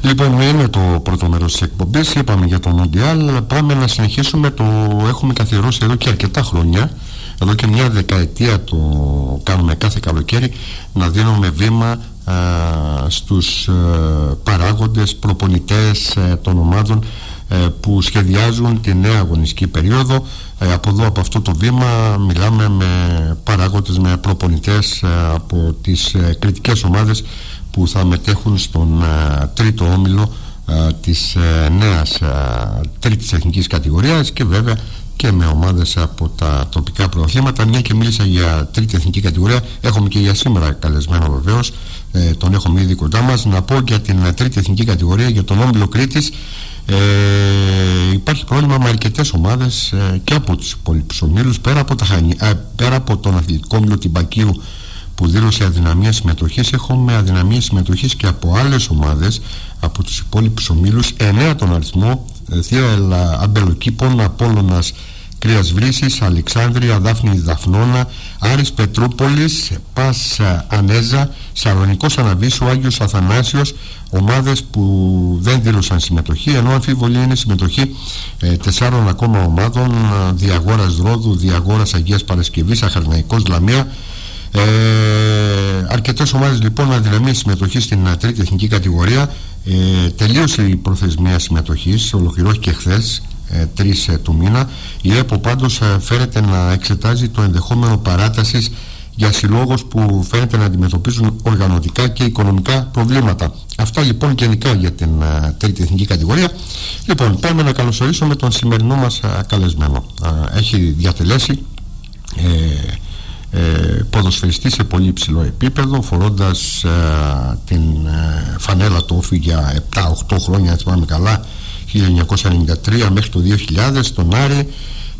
Λοιπόν, είναι το πρώτο μέρος της εκπομπής. Είπαμε για το Μουντιάλ. Πάμε να συνεχίσουμε. Το έχουμε καθιερώσει εδώ και αρκετά χρόνια. Εδώ και μια δεκαετία το κάνουμε κάθε καλοκαίρι, να δίνουμε βήμα στους παράγοντες, προπονητές των ομάδων που σχεδιάζουν τη νέα αγωνιστική περίοδο. Από εδώ, από αυτό το βήμα, μιλάμε με παράγοντες, με προπονητές από τις κριτικές ομάδες που θα μετέχουν στον τρίτο όμιλο της νέας τρίτης εθνικής κατηγορίας, και βέβαια και με ομάδες από τα τοπικά πρωταθλήματα. Μια και μίλησα για τρίτη εθνική κατηγορία, έχουμε και για σήμερα καλεσμένο βεβαίως, τον έχουμε ήδη κοντά μας. Να πω για την τρίτη εθνική κατηγορία, για τον όμιλο Κρήτης. Υπάρχει πρόβλημα με αρκετές ομάδες και από τους υπόλοιπους ομίλους, πέρα από τον αθλητικό όμιλο Τυμπακίου που δήλωσε αδυναμία συμμετοχής. Έχουμε αδυναμία συμμετοχής και από άλλες ομάδες από τους υπόλοιπους ομίλους, 9 τον αριθμό: Θεία Αμπελοκήπων, Απόλλωνας Κρίας Βρύσης, Αλεξάνδρεια, Δάφνη Δαφνώνα, Άρης Πετρούπολης, Πας Ανέζα, Σαλονικός Αναβίσου, Άγιος Αθανάσιος, ομάδες που δεν δήλωσαν συμμετοχή, ενώ αμφίβολη είναι συμμετοχή 4 ακόμα ομάδων: Διαγόρας Ρόδου, Διαγόρας Αγίας Παρασκευής, Αχαρναϊκός Λαμία. Αρκετές ομάδες λοιπόν αδυναμία συμμετοχή στην τρίτη εθνική κατηγορία. Τελείωσε η προθεσμία συμμετοχής, ολοκληρώθηκε χθες, 3 του μήνα. Η ΕΠΟ πάντως φέρεται να εξετάζει το ενδεχόμενο παράτασης για συλλόγους που φαίνεται να αντιμετωπίζουν οργανωτικά και οικονομικά προβλήματα. Αυτά λοιπόν γενικά για την τρίτη εθνική κατηγορία. Λοιπόν, πάμε να καλωσορίσουμε τον σημερινό μας καλεσμένο. Έχει διατελέσει ποδοσφαιριστή σε πολύ υψηλό επίπεδο, φορώντας την φανέλα του Όφη για 7-8 χρόνια, αν θυμάμαι καλά, 1993 μέχρι το 2000 στον Άρη.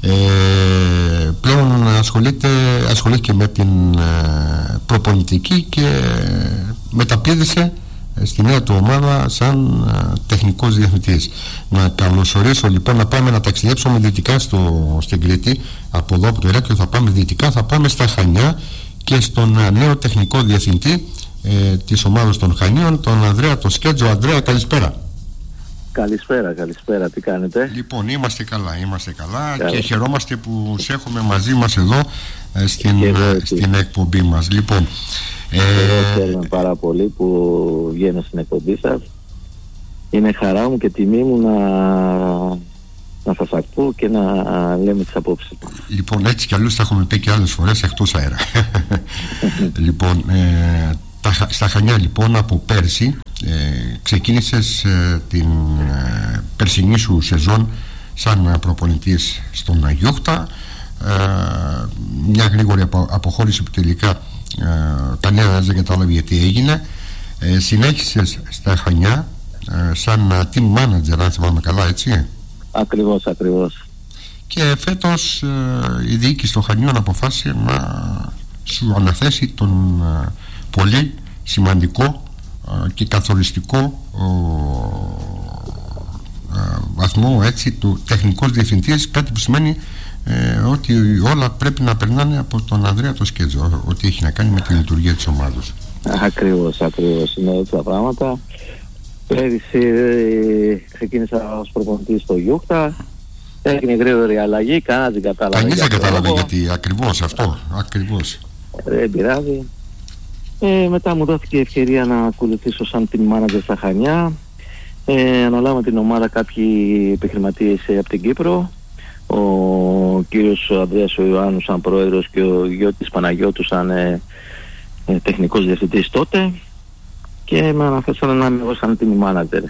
Πλέον ασχολείται και με την προπονητική και μεταπήδησε στη νέα του ομάδα σαν τεχνικός διευθυντής. Να καλωσορίσω λοιπόν, να πάμε να ταξιδέψουμε δυτικά στην Κρήτη. Από εδώ από το Ηράκλειο θα πάμε δυτικά, θα πάμε στα Χανιά και στον νέο τεχνικό διευθυντή της ομάδας των Χανίων, τον Ανδρέα το Σκέτζο. Ανδρέα, καλησπέρα. Καλησπέρα, τι κάνετε? Λοιπόν, είμαστε καλά και χαιρόμαστε που σε έχουμε μαζί μας εδώ στην εκπομπή μας. Λοιπόν, χαίρομαι πάρα πολύ που βγαίνω στην εκπομπή σας. Είναι χαρά μου και τιμή μου να σας ακούω και να λέμε τις απόψεις. Λοιπόν, έτσι κι αλλιώς τα έχουμε πει και άλλες φορές εκτός αέρα. Λοιπόν, στα Χανιά λοιπόν από πέρσι ξεκίνησες την περσινή σου σεζόν σαν προπονητής στον Αγιούχτα. Μια γρήγορη αποχώρηση που τελικά κανένας δεν κατάλαβε γιατί έγινε. Συνέχισες στα Χανιά σαν team manager, αν θυμάμαι καλά, έτσι? Ακριβώς. Και φέτος η διοίκηση των Χανιών αποφάσισε να σου αναθέσει τον πολύ σημαντικό και καθοριστικό βαθμό, έτσι, του τεχνικός διευθυντής, κάτι που σημαίνει ότι όλα πρέπει να περνάνε από τον Ανδρέα το Σκέτζο, ό,τι έχει να κάνει με τη λειτουργία της ομάδας. Ακριβώς, είναι έτσι τα πράγματα. Πέρυσι ξεκίνησα ως προπονητής στο Γιούχτα. Έγινε γρήγορη αλλαγή, κανένας δεν κατάλαβε. Κανείς δεν κατάλαβε γιατί, ακριβώς. Δεν πειράζει. Μετά μου δόθηκε η ευκαιρία να ακολουθήσω σαν team manager στα Χανιά. Αναλάβαμε την ομάδα κάποιοι επιχειρηματίες από την Κύπρο. Ο κύριος Ανδρέας ο Ιωάννου σαν πρόεδρος και ο Γιώτης Παναγιώτου σαν τεχνικός διευθυντής τότε, και με αναφέρσαν να είμαι εγώ σαν team manager.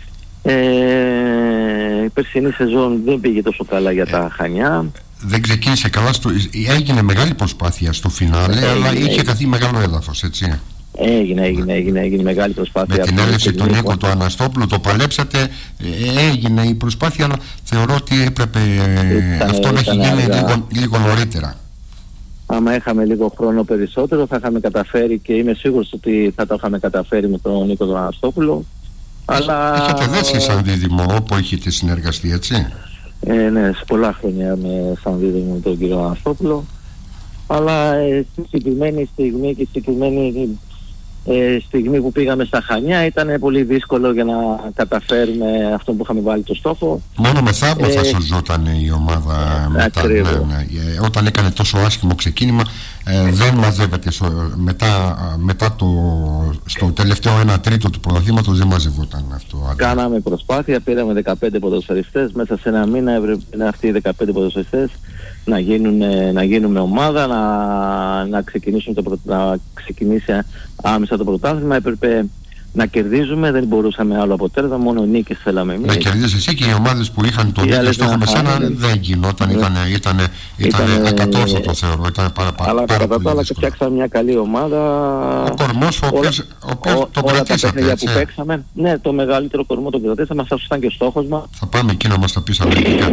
Η περσινή σεζόν δεν πήγε τόσο καλά για τα Χανιά. Δεν ξεκίνησε καλά, έγινε μεγάλη προσπάθεια στο φινάλε, αλλά είχε χαθεί μεγάλο έδαφος, έτσι. Έγινε μεγάλη προσπάθεια. Με την έλευση του Νίκο του Αναστόπουλου το παλέψατε, έγινε η προσπάθεια, αλλά θεωρώ ότι έπρεπε αυτό να έχει γίνει λίγο νωρίτερα. Άμα είχαμε λίγο χρόνο περισσότερο θα είχαμε καταφέρει, και είμαι σίγουρος ότι θα το είχαμε καταφέρει με τον Νίκο του Αναστόπουλο. Αλλά έχετε δέσει σαν δίδυμο όπου έχετε συνεργαστεί, έτσι? Ναι, σε πολλά χρόνια σαν δίδυμο με τον κύριο Αναστόπουλο. Αλλά στη συγκεκριμένη στιγμή και στη συγκεκριμένη στιγμή που πήγαμε στα Χανιά ήταν πολύ δύσκολο για να καταφέρουμε αυτό που είχαμε βάλει το στόχο. Μόνο με θαύμα θα σωζόταν η ομάδα μετά. Όταν έκανε τόσο άσχημο ξεκίνημα, δεν μαζεύεται μετά στο τελευταίο 1 τρίτο του πρωταθλήματος, δεν μαζευόταν αυτό. Κάναμε προσπάθεια, πήραμε 15 ποδοσφαιριστές, μέσα σε ένα μήνα έπρεπε αυτοί οι 15 ποδοσφαιριστές να γίνουμε ομάδα, να ξεκινήσει άμεσα το πρωτάθλημα. Έπρεπε να κερδίζουμε, δεν μπορούσαμε άλλο αποτέλεσμα, μόνο νίκες θέλαμε εμείς. Να κερδίσεις εσύ, και οι ομάδες που είχαν τον ίδιο στόχο με σένα δεν γινόταν, ήταν ακατόρθωτο θεωρώ, ήταν πάρα αλλά κατά τα άλλα φτιάξαμε μια καλή ομάδα. Ο κορμός ο οποίος το κρατήσατε, όλα τα που παίξαμε, ναι, το μεγαλύτερο κορμό το κρατήσαμε, αυτό ήταν και ο στόχος μας. Θα πάμε εκεί να μας τα πεις αναλυτικά.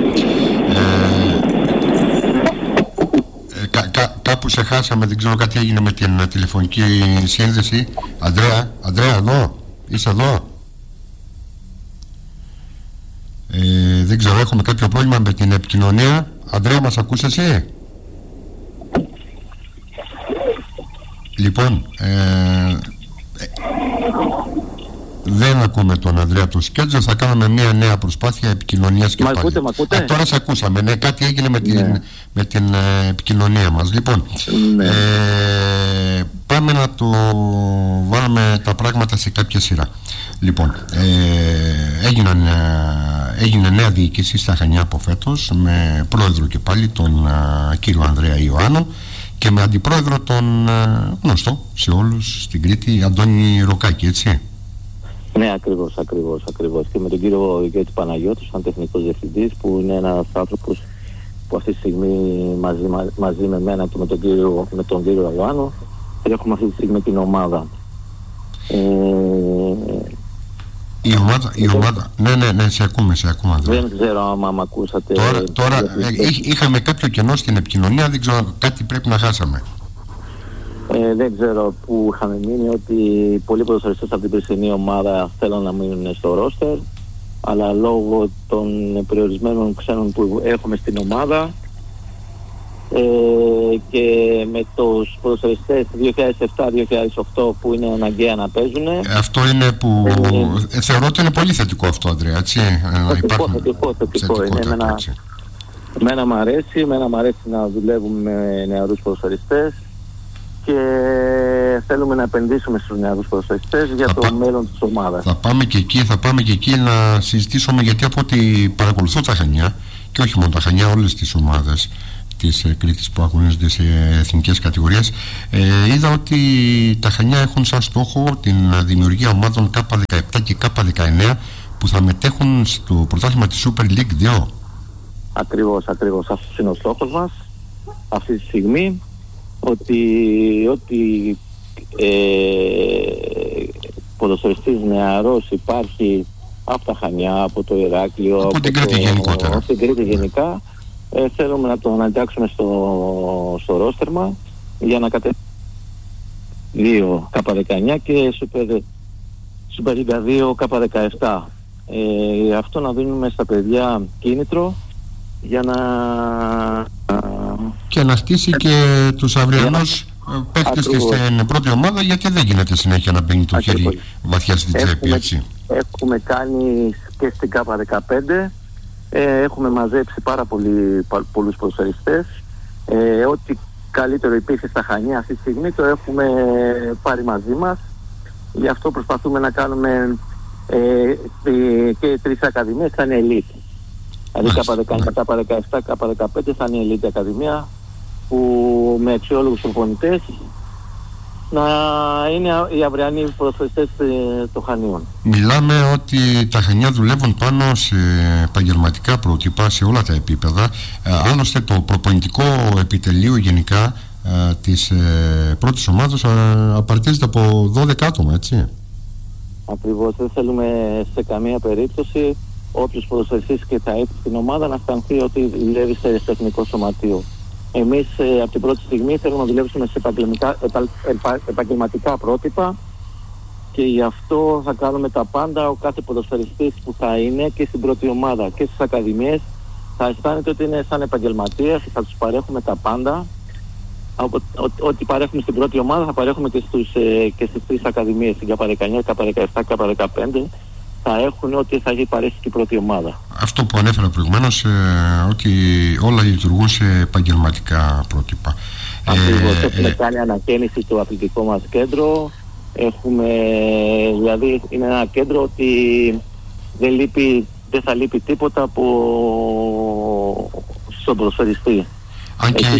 Κάπου σε χάσαμε, δεν ξέρω, κάτι έγινε με την τηλεφωνική σύνδεση. Ανδρέα, εδώ, είσαι εδώ? Δεν ξέρω, έχουμε κάποιο πρόβλημα με την επικοινωνία. Ανδρέα, μας ακούς εσύ? Λοιπόν, δεν ακούμε τον Ανδρέα το Σκέτζο. Θα κάνουμε μια νέα προσπάθεια επικοινωνίας και πάλι. Μ' ακούτε? Τώρα σε ακούσαμε, ναι, κάτι έγινε με την επικοινωνία μας. Λοιπόν, πάμε να το βάλουμε τα πράγματα σε κάποια σειρά. Λοιπόν, έγινε νέα διοίκηση στα Χανιά από φέτος, με πρόεδρο και πάλι τον κύριο Ανδρέα Ιωάννου και με αντιπρόεδρο τον γνωστό σε όλους στην Κρήτη, Αντώνη Ροκάκη, έτσι? Ναι, ακριβώς. Και με τον κύριο Γιώτη Παναγιώτη, σαν τεχνικός διευθυντής, που είναι ένας άνθρωπος που αυτή τη στιγμή μαζί με μένα και με τον κύριο Ιωάννου έχουμε αυτή τη στιγμή την ομάδα. Η ομάδα, ναι, σε ακούμε. Δεν ξέρω άμα μ' ακούσατε. Τώρα είχαμε κάποιο κενό στην επικοινωνία, δεν ξέρω, κάτι πρέπει να χάσαμε. Δεν ξέρω που είχαμε μείνει, ότι πολλοί ποδοσφαιριστές από την περσινή ομάδα θέλουν να μείνουν στο ρόστερ, αλλά λόγω των περιορισμένων ξένων που έχουμε στην ομάδα και με τους ποδοσφαιριστές 2007-2008 που είναι αναγκαία να παίζουν. Αυτό είναι που θεωρώ ότι είναι πολύ θετικό αυτό, Ανδρέα, έτσι? Θετικό είναι. Εμένα μ' αρέσει να δουλεύουμε με νεαρούς ποδοσφαιριστές και θέλουμε να επενδύσουμε στους νεαρούς ποδοσφαιριστές για το μέλλον της ομάδας. Θα πάμε και εκεί να συζητήσουμε, γιατί από ό,τι παρακολουθώ τα Χανιά, και όχι μόνο τα Χανιά, όλες τις ομάδες της Κρήτης που αγωνίζονται σε εθνικές κατηγορίες, είδα ότι τα Χανιά έχουν σαν στόχο την δημιουργία ομάδων K17 και K19 που θα μετέχουν στο πρωτάθλημα της Super League 2. Ακριβώς. Αυτός είναι ο στόχος μας αυτή τη στιγμή. Ότι ποδοσφαιριστής νεαρός υπάρχει από τα Χανιά, από το Ηράκλειο, από την Κρήτη γενικότερα, από την Κρήτη γενικά, θέλουμε να τον εντάξουμε στο ρόστερμα για να κατέβει 2 K19 και Super Liga 2 K17. Αυτό να δίνουμε στα παιδιά κίνητρο για και να χτίσει και τους αυριανούς παίχτες στην πρώτη ομάδα, γιατί δεν γίνεται συνέχεια να μπαίνει το χέρι βαθιά στην τσέπη, έτσι. Έχουμε κάνει και στην K15, έχουμε μαζέψει πάρα πολλούς ποδοσφαιριστές. Ό,τι καλύτερο υπήρχε στα Χανιά αυτή τη στιγμή το έχουμε πάρει μαζί μας. Γι' αυτό προσπαθούμε να κάνουμε και 3 ακαδημίες θα είναι elite. Δηλαδή K19, K17, K15 θα είναι elite ακαδημία, που με αξιόλογους προπονητές να είναι οι αυριανοί ποδοσφαιριστές των Χανίων. Μιλάμε ότι τα Χανιά δουλεύουν πάνω σε επαγγελματικά πρότυπα σε όλα τα επίπεδα. Άλλωστε το προπονητικό επιτελείο γενικά της πρώτης ομάδας απαρτίζεται από 12 άτομα, έτσι. Ακριβώς. Δεν θέλουμε σε καμία περίπτωση όποιος ποδοσφαιριστής και θα έρθει στην ομάδα να αισθανθεί ότι δουλεύει σε τεχνικό σωματείο. Εμείς από την πρώτη στιγμή θέλουμε να δουλέψουμε σε επαγγελματικά πρότυπα και γι' αυτό θα κάνουμε τα πάντα. Ο κάθε ποδοσφαιριστής που θα είναι και στην πρώτη ομάδα και στις ακαδημίες θα αισθάνεται ότι είναι σαν επαγγελματίας, θα τους παρέχουμε τα πάντα ό,τι παρέχουμε στην πρώτη ομάδα θα παρέχουμε και στις τρεις ακαδημίες, στην ΚΑΠΑ19, ΚΑΠΑ17, ΚΑΠΑ15. Θα έχουν ό,τι θα έχει παρέχει και η πρώτη ομάδα. Αυτό που ανέφερα προηγουμένως, ότι όλα λειτουργούν σε επαγγελματικά πρότυπα. Έχουμε κάνει ανακαίνιση στο αθλητικό μας κέντρο. Δηλαδή είναι ένα κέντρο ότι δεν θα λείπει τίποτα στον προσφαιριστή. Αν και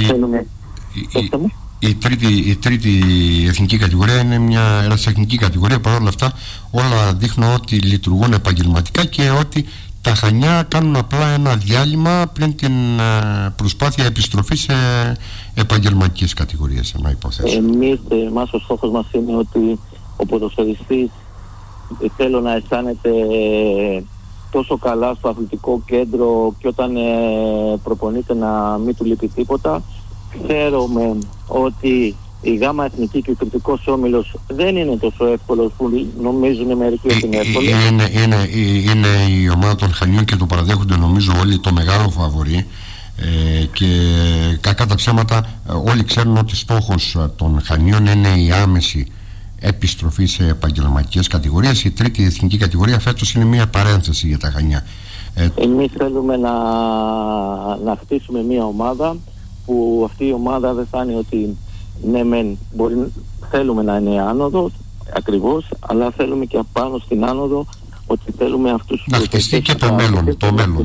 η τρίτη εθνική κατηγορία είναι μια ερασιτεχνική κατηγορία, παρόλα αυτά όλα δείχνουν ότι λειτουργούν επαγγελματικά και ότι τα Χανιά κάνουν απλά ένα διάλειμμα πριν την προσπάθεια επιστροφής σε επαγγελματικές κατηγορίες, να υποθέσω. Εμάς ο στόχος μας είναι ότι ο ποδοσφαιριστής θέλω να αισθάνεται τόσο καλά στο αθλητικό κέντρο και όταν προπονείται να μην του λείπει τίποτα. Ξέρουμε ότι η ΓΑΜΑ Εθνική και ο Κρητικός Όμιλος δεν είναι τόσο εύκολος που νομίζουν μερικοί ότι είναι εύκολο. Είναι η ομάδα των Χανιών και το παραδέχονται νομίζω όλοι το μεγάλο φαβορί, και κακά τα ψέματα όλοι ξέρουν ότι στόχος των Χανιών είναι η άμεση επιστροφή σε επαγγελματικές κατηγορίες. Η τρίτη εθνική κατηγορία φέτος είναι μια παρένθεση για τα Χανιά. Εμείς θέλουμε να χτίσουμε μια ομάδα που αυτή η ομάδα δεν θα είναι ότι ναι μεν θέλουμε να είναι άνοδο ακριβώς, αλλά θέλουμε και απάνω στην άνοδο ότι θέλουμε αυτούς να χτιστεί και το μέλλον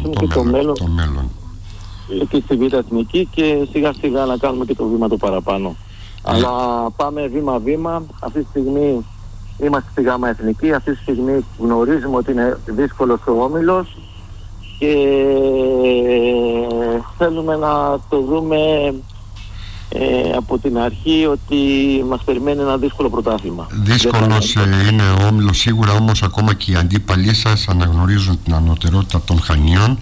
και στη Β' Εθνική και σιγά σιγά να κάνουμε και το βήμα το παραπάνω. Αλλά πάμε βήμα-βήμα. Αυτή τη στιγμή είμαστε στη ΓΑΜΑ Εθνική, αυτή τη στιγμή γνωρίζουμε ότι είναι δύσκολος ο όμιλος και θέλουμε να το δούμε από την αρχή ότι μας περιμένει ένα δύσκολο πρωτάθλημα. Δύσκολος είναι ο όμιλος σίγουρα, όμως ακόμα και οι αντίπαλοι σας αναγνωρίζουν την ανωτερότητα των Χανιών.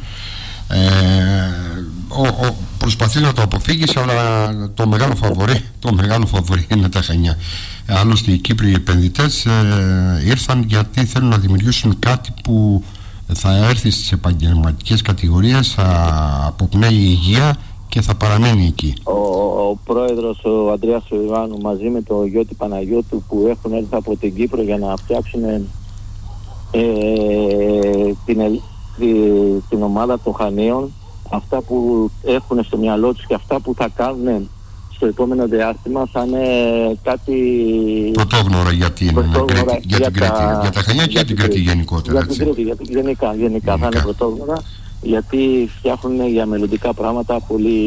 Προσπαθεί να το αποφύγεις, αλλά το μεγάλο φαβορί είναι τα Χανιά. Άλλωστε οι Κύπριοι επενδυτές ήρθαν γιατί θέλουν να δημιουργήσουν κάτι που θα έρθει στις επαγγελματικές κατηγορίες, αποπνέει υγεία και θα παραμένει εκεί. Ο πρόεδρος ο Ανδρέας Ιωάννου μαζί με τον Γιώτη Παναγιώτου που έχουν έρθει από την Κύπρο για να φτιάξουν την ομάδα των Χανίων, αυτά που έχουν στο μυαλό τους και αυτά που θα κάνουν στο επόμενο διάστημα θα είναι κάτι πρωτόγνωρα για την Κρήτη, για τα Χανιά και για την Κρήτη γενικότερα. Για την Κρήτη, γενικά θα είναι πρωτόγνωρα, γιατί φτιάχνουν για μελλοντικά πράγματα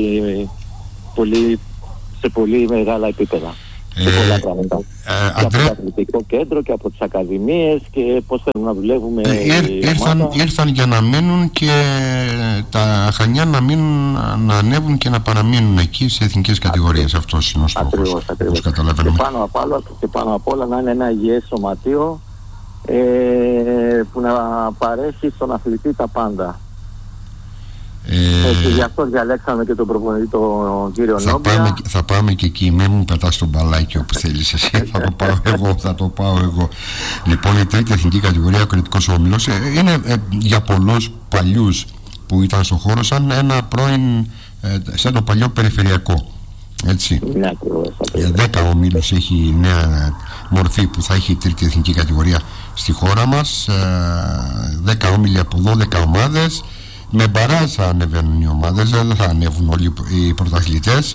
σε πολύ μεγάλα επίπεδα. Σε πολλά πράγματα. Και από το αθλητικό κέντρο και από τις ακαδημίες και πώς θέλουμε να δουλεύουμε. Ήρθαν για να μείνουν και τα Χανιά να ανέβουν και να παραμείνουν εκεί σε εθνικές κατηγορίες. Αυτός είναι ο στόχος. Ακριβώς. Και πάνω απ' όλα να είναι ένα υγιές σωματείο που να παρέχει στον αθλητή τα πάντα. Και γι' αυτό διαλέξαμε και τον προπονητή τον κύριο Νόμπια. Θα πάμε και εκεί, με μου πετάς τον μπαλάκι όπου θέλεις εσύ. θα το πάω εγώ. Λοιπόν, η τρίτη εθνική κατηγορία, ο Κρητικός Όμιλος, είναι για πολλούς παλιούς που ήταν στον χώρο σαν σαν το παλιό περιφερειακό. Έτσι. 10 ομίλους έχει νέα μορφή που θα έχει η τρίτη εθνική κατηγορία στη χώρα μας. 10 όμιλοι από 12 ομάδες. Με μπαράζ θα ανεβαίνουν οι ομάδες, δεν θα ανέβουν όλοι οι πρωταθλητές.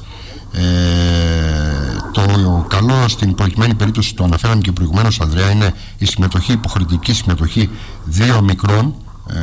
Το καλό στην προκειμένη περίπτωση, το αναφέραμε και προηγουμένως, Ανδρέα, είναι η υποχρεωτική συμμετοχή 2 μικρών.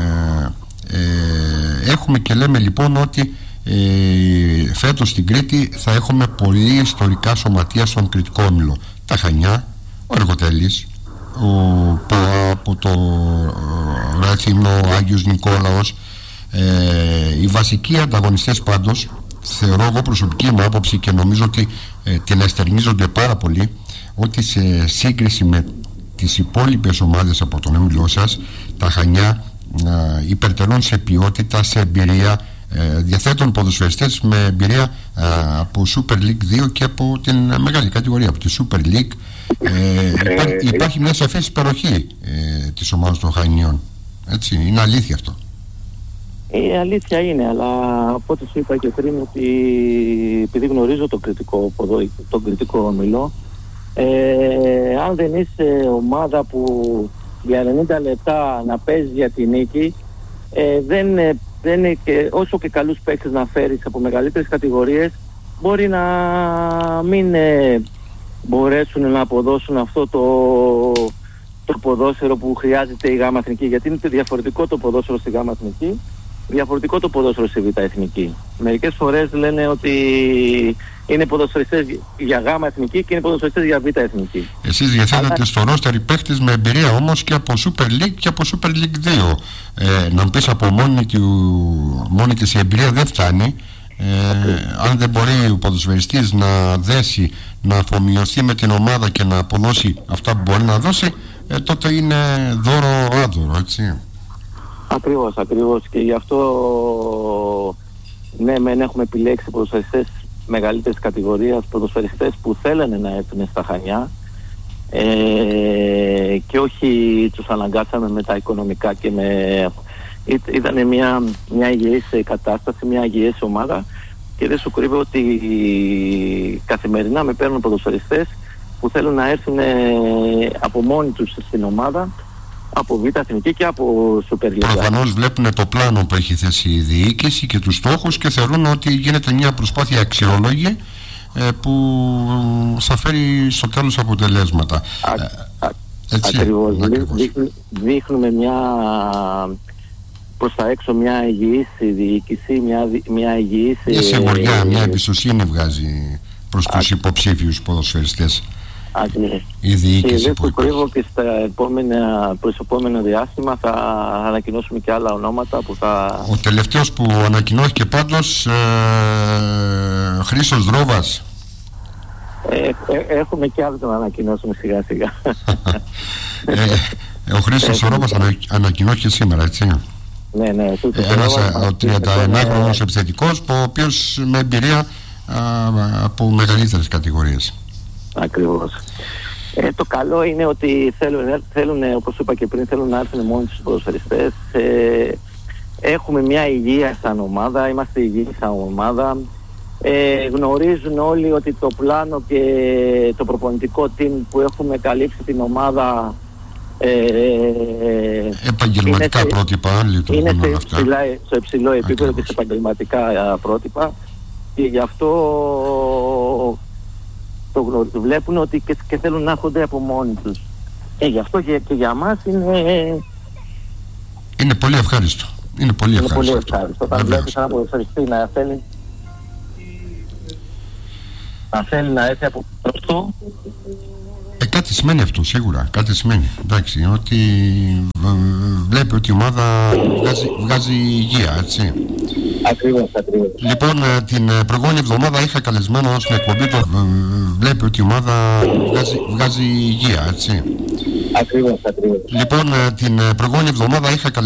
Έχουμε και λέμε λοιπόν ότι φέτος στην Κρήτη θα έχουμε πολύ ιστορικά σωματεία στον Κρητικό Όμιλο. Τα Χανιά, ο Εργοτέλης, από το Ρατσίμνο, ο Άγιος Νικόλαος. Οι βασικοί ανταγωνιστές πάντως, θεωρώ εγώ, προσωπική μου άποψη, και νομίζω ότι την αστερνίζονται πάρα πολύ, ότι σε σύγκριση με τις υπόλοιπες ομάδες από τον όμιλό σας, τα Χανιά υπερτερούν σε ποιότητα, σε εμπειρία, διαθέτουν ποδοσφαιριστές με εμπειρία από Super League 2 και από την μεγάλη κατηγορία, από τη Super League. Υπάρχει μια σαφής υπεροχή της ομάδας των Χανιών. Έτσι, είναι αλήθεια αυτό. Η αλήθεια είναι, αλλά από ό,τι σου είπα και πριν, ότι επειδή γνωρίζω τον κριτικό όμιλο, αν δεν είσαι ομάδα που για 90 λεπτά να παίζει για τη νίκη, δεν είναι και, όσο και καλούς παίκτες να φέρεις από μεγαλύτερες κατηγορίες, μπορεί να μην μπορέσουν να αποδώσουν αυτό το ποδόσφαιρο που χρειάζεται η ΓΑΜΑ Εθνική, γιατί είναι διαφορετικό το ποδόσφαιρο στη ΓΑΜΑ Εθνική, διαφορετικό το ποδόσφαιρο στη Β' Εθνική. Μερικές φορές λένε ότι είναι ποδοσφαιριστές για ΓΑΜΑ Εθνική και είναι ποδοσφαιριστές για Β' Εθνική. Εσείς διαθέτετε στο ρόστερ παίκτες με εμπειρία όμως και από Super League και από Super League 2. Να μου πεις, από μόνη της η εμπειρία δεν φτάνει. Αν δεν μπορεί ο ποδοσφαιριστής να δέσει, να αφομοιωθεί με την ομάδα και να αποδώσει αυτά που μπορεί να δώσει, τότε είναι δώρο άδωρο, έτσι. Ακριβώς, και γι' αυτό ναι, μεν έχουμε επιλέξει ποδοσφαιριστές μεγαλύτερης κατηγορίας, ποδοσφαιριστές που θέλανε να έρθουν στα Χανιά, και όχι τους αναγκάσαμε με τα οικονομικά και ήταν μια υγιής κατάσταση, μια υγιής ομάδα, και δεν σου κρύβω ότι καθημερινά με παίρνουν ποδοσφαιριστές που θέλουν να έρθουν από μόνοι τους στην ομάδα, από Β' Εθνική και από Super League. Προφανώς βλέπουν το πλάνο που έχει θέσει η διοίκηση και τους στόχους και θεωρούν ότι γίνεται μια προσπάθεια αξιόλογη που θα φέρει στο τέλος αποτελέσματα. Ακριβώς. Δείχνουμε προς τα έξω μια υγιής διοίκηση, μια υγιής... Μια σιγουριά, μια εμπιστοσύνη βγάζει προς τους υποψήφιους ποδοσφαιριστές. Η διοίκηση. Και δεν το κρύβω, και προς το επόμενο διάστημα θα ανακοινώσουμε και άλλα ονόματα που θα... Ο τελευταίος που ανακοινώθηκε πάντως, Χρήστος Δρόβας. Έχουμε και άλλους να ανακοινώσουμε σιγά σιγά. Ο Χρήστος Δρόβας ανακοινώθηκε σήμερα, έτσι. Ναι. Ένας 31χρονος επιθετικός, ο οποίος με εμπειρία από μεγαλύτερες κατηγορίες. Ακριβώς. Το καλό είναι ότι θέλουν, όπως είπα και πριν, θέλουν να έρθουν μόνοι τους ποδοσφαιριστές. Έχουμε μια υγεία σαν ομάδα, είμαστε υγιείς σαν ομάδα. Γνωρίζουν όλοι ότι το πλάνο και το προπονητικό team που έχουμε καλύψει την ομάδα επαγγελματικά πρότυπα είναι στο υψηλό επίπεδο και σε επαγγελματικά πρότυπα, και γι' αυτό το βλέπουν ότι και θέλουν να έρχονται από μόνοι τους. Γι' αυτό και για μας είναι πολύ ευχάριστο. Είναι πολύ ευχάριστο. Όταν βλέπεις έναν ποδοσφαιριστή να θέλει να έρθει από αυτό, κάτι σημαίνει αυτό, σίγουρα. Κάτι σημαίνει. Εντάξει, ότι βλέπει ότι η ομάδα βγάζει υγεία, έτσι. Ακριβώς. Λοιπόν, την προηγούμενη εβδομάδα είχα καλεσμένο στην εκπομπή του. Βλέπει ότι η ομάδα βγάζει υγεία, έτσι. Ακριβώς. Λοιπόν, την προηγούμενη εβδομάδα είχα καλεσμένο